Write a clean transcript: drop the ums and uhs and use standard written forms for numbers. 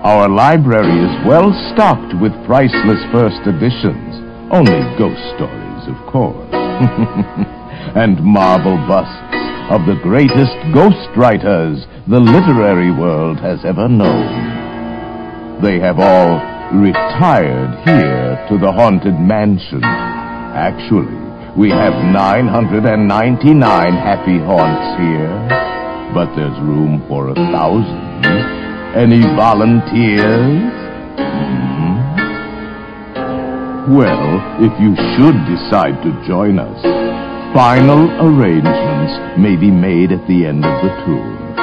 Our library is well stocked with priceless first editions. Only ghost stories, of course. And marble busts of the greatest ghost writers the literary world has ever known. They have all retired here to the haunted mansion. Actually, we have 999 happy haunts here, but there's room for 1,000. Any volunteers? Well, if you should decide to join us, final arrangements may be made at the end of the tour.